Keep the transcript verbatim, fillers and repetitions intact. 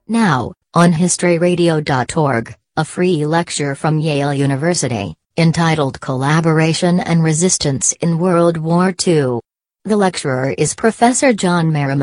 Now, on history radio dot org, a free lecture from Yale University, entitled Collaboration and Resistance in World War Two. The lecturer is Professor John Merriman.